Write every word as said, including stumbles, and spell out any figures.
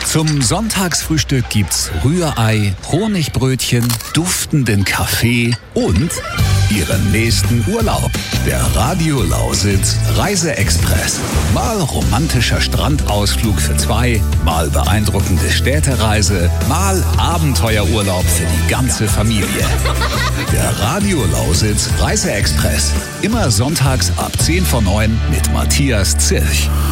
Zum Sonntagsfrühstück gibt's Rührei, Honigbrötchen, duftenden Kaffee und Ihren nächsten Urlaub. Der Radio Lausitz Reiseexpress. Mal romantischer Strandausflug für zwei, mal beeindruckende Städtereise, mal Abenteuerurlaub für die ganze Familie. Der Radio Lausitz Reiseexpress. Immer sonntags ab zehn vor neun mit Matthias Zilch.